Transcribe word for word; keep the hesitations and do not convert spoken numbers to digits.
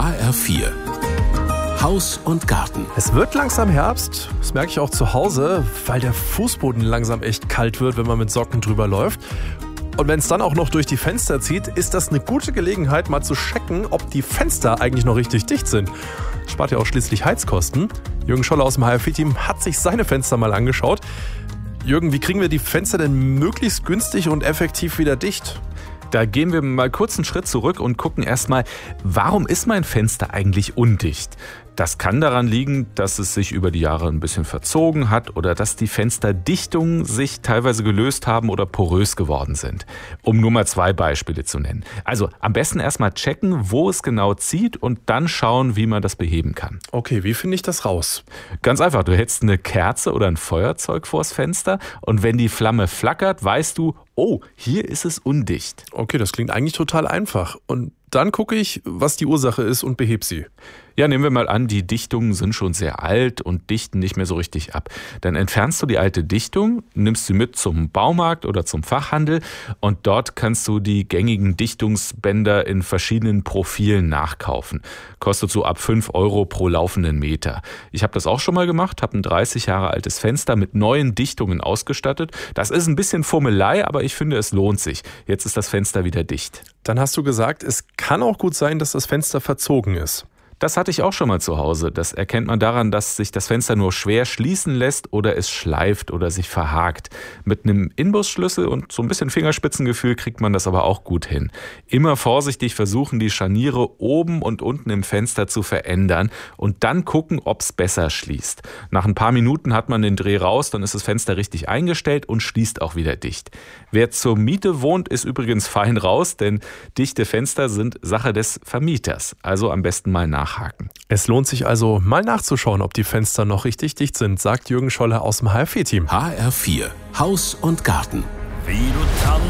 H R vier Haus und Garten. Es wird langsam Herbst, das merke ich auch zu Hause, weil der Fußboden langsam echt kalt wird, wenn man mit Socken drüber läuft. Und wenn es dann auch noch durch die Fenster zieht, ist das eine gute Gelegenheit, mal zu checken, ob die Fenster eigentlich noch richtig dicht sind. Das spart ja auch schließlich Heizkosten. Jürgen Scholler aus dem H R vier Team hat sich seine Fenster mal angeschaut. Jürgen, wie kriegen wir die Fenster denn möglichst günstig und effektiv wieder dicht? Da gehen wir mal kurz einen Schritt zurück und gucken erstmal, warum ist mein Fenster eigentlich undicht? Das kann daran liegen, dass es sich über die Jahre ein bisschen verzogen hat oder dass die Fensterdichtungen sich teilweise gelöst haben oder porös geworden sind. Um nur mal zwei Beispiele zu nennen. Also am besten erstmal checken, wo es genau zieht und dann schauen, wie man das beheben kann. Okay, wie finde ich das raus? Ganz einfach, du hältst eine Kerze oder ein Feuerzeug vors Fenster und wenn die Flamme flackert, weißt du, oh, hier ist es undicht. Okay, das klingt eigentlich total einfach. Und dann gucke ich, was die Ursache ist und behebe sie. Ja, nehmen wir mal an, die Dichtungen sind schon sehr alt und dichten nicht mehr so richtig ab. Dann entfernst du die alte Dichtung, nimmst sie mit zum Baumarkt oder zum Fachhandel und dort kannst du die gängigen Dichtungsbänder in verschiedenen Profilen nachkaufen. Kostet so ab fünf Euro pro laufenden Meter. Ich habe das auch schon mal gemacht, habe ein dreißig Jahre altes Fenster mit neuen Dichtungen ausgestattet. Das ist ein bisschen Fummelei, aber ich finde, es lohnt sich. Jetzt ist das Fenster wieder dicht. Dann hast du gesagt, es kann auch gut sein, dass das Fenster verzogen ist. Das hatte ich auch schon mal zu Hause. Das erkennt man daran, dass sich das Fenster nur schwer schließen lässt oder es schleift oder sich verhakt. Mit einem Inbusschlüssel und so ein bisschen Fingerspitzengefühl kriegt man das aber auch gut hin. Immer vorsichtig versuchen, die Scharniere oben und unten im Fenster zu verändern und dann gucken, ob es besser schließt. Nach ein paar Minuten hat man den Dreh raus, dann ist das Fenster richtig eingestellt und schließt auch wieder dicht. Wer zur Miete wohnt, ist übrigens fein raus, denn dichte Fenster sind Sache des Vermieters. Also am besten mal nachhaken. Es lohnt sich also, mal nachzuschauen, ob die Fenster noch richtig dicht sind, sagt Jürgen Scholler aus dem H R vier Team. H R vier Haus und Garten. Wie du tanzt.